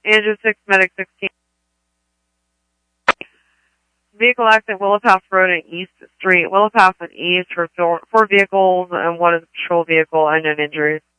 Andrew 6, Medic 16. Vehicle accident, Willow Pass Road and East Street. Willow Pass and East for 4 vehicles and 1 is a patrol vehicle, unknown injuries.